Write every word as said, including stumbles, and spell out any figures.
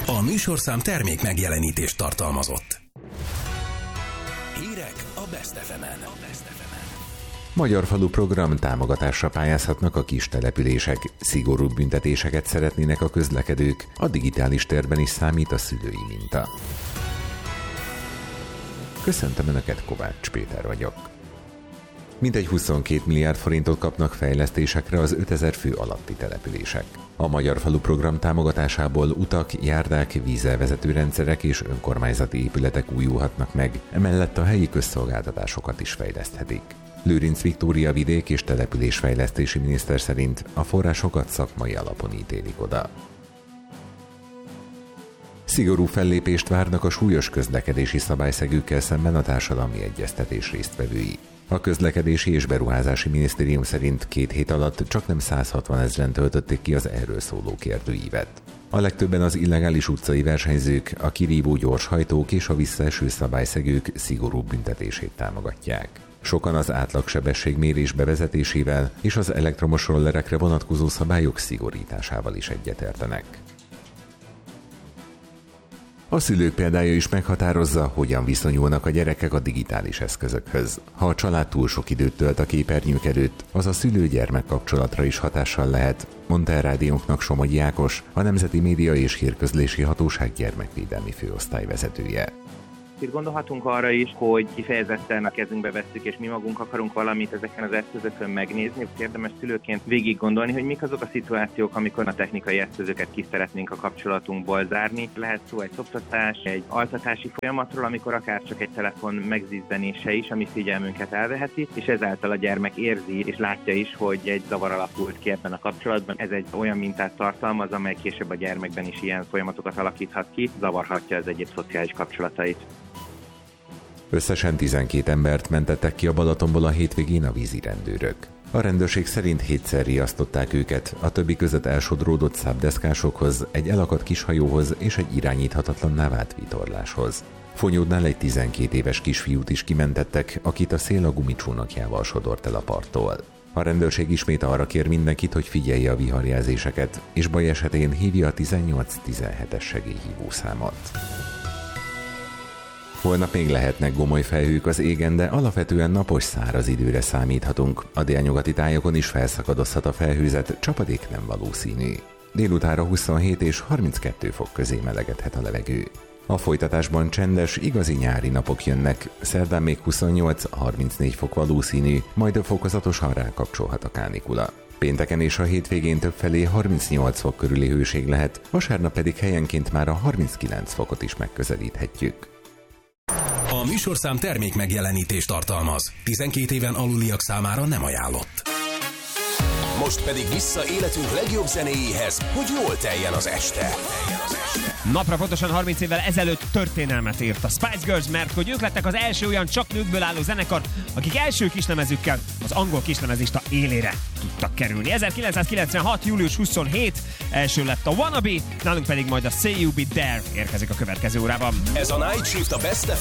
A műsorszám termék megjelenítést tartalmazott. Hírek a Best ef emen. Magyar Falu program támogatásra pályázhatnak a kis települések. Szigorúbb büntetéseket szeretnének a közlekedők, a digitális térben is számít a szülői minta. Köszöntöm Önöket, Kovács Péter vagyok. Mintegy huszonkét milliárd forintot kapnak fejlesztésekre az ötezer fő alatti települések. A Magyar Falu program támogatásából utak, járdák, vízelvezető rendszerek és önkormányzati épületek újulhatnak meg, emellett a helyi közszolgáltatásokat is fejleszthetik. Lőrinc Viktória vidék- és településfejlesztési miniszter szerint a forrásokat szakmai alapon ítélik oda. Szigorú fellépést várnak a súlyos közlekedési szabályszegőkkel szemben a társadalmi egyeztetés résztvevői. A Közlekedési és Beruházási Minisztérium szerint két hét alatt csaknem száz hatvan ezren töltötték ki az erről szóló kérdőívet. A legtöbben az illegális utcai versenyzők, a kirívó gyorshajtók és a visszaeső szabályszegők szigorúbb büntetését támogatják. Sokan az átlagsebességmérés bevezetésével és az elektromos rollerekre vonatkozó szabályok szigorításával is egyetértenek. A szülők példája is meghatározza, hogyan viszonyulnak a gyerekek a digitális eszközökhöz. Ha a család túl sok időt tölt a képernyők előtt, az a szülő-gyermek kapcsolatra is hatással lehet, mondta el rádiónknak Somogyi Ákos, a Nemzeti Média és Hírközlési Hatóság gyermekvédelmi főosztályvezetője. Itt gondolhatunk arra is, hogy kifejezetten a kezünkbe vesszük, és mi magunk akarunk valamit ezeken az eszközökön megnézni. Érdemes szülőként végig gondolni, hogy mik azok a szituációk, amikor a technikai eszközöket ki szeretnénk a kapcsolatunkból zárni. Lehet szó egy szoptatás, egy altatási folyamatról, amikor akár csak egy telefon megzizdenése is, ami figyelmünket elveheti, és ezáltal a gyermek érzi és látja is, hogy egy zavar alakult ki ebben a kapcsolatban. Ez egy olyan mintát tartalmaz, amely később a gyermekben is ilyen folyamatokat alakíthat ki, zavarhatja az egyéb szociális kapcsolatait. Összesen tizenkét embert mentettek ki a Balatonból a hétvégén a vízirendőrök. A rendőrség szerint hétszer riasztották őket, a többi között elsodródott szápdeszkásokhoz, egy elakadt kishajóhoz és egy irányíthatatlanná vált vitorláshoz. Fonyódnál egy tizenkét éves kisfiút is kimentettek, akit a szél a gumicsónakjával sodort el a parttól. A rendőrség ismét arra kér mindenkit, hogy figyelje a viharjelzéseket, és baj esetén hívja a tizennyolc tizenhetes segélyhívószámot. Holnap még lehetnek gomoly felhők az égen, de alapvetően napos száraz időre számíthatunk. A délnyugati tájokon is felszakadozhat a felhőzet, csapadék nem valószínű. Délutánra huszonhét és harminckettő fok közé melegedhet a levegő. A folytatásban csendes, igazi nyári napok jönnek, szerdán még huszonnyolc-harmincnégy fok valószínű, majd fokozatosan rákapcsolhat a kánikula. Pénteken és a hétvégén többfelé harmincnyolc fok körüli hőség lehet, vasárnap pedig helyenként már a harminckilenc fokot is megközelíthetjük. A műsorszám termék megjelenítést tartalmaz. tizenkét éven aluliak számára nem ajánlott. Most pedig vissza életünk legjobb zenéjéhez, hogy jól teljen az este. Napra pontosan harminc évvel ezelőtt történelmet írt a Spice Girls, mert hogy ők lettek az első olyan csak nőkből álló zenekar, akik első kislemezükkel az angol kislemezlista élére tudtak kerülni. ezerkilencszázkilencvenhat. július huszonhetedike első lett a Wannabe, nálunk pedig majd a Say You Be There érkezik a következő órában. Ez a Night Shift a Best ef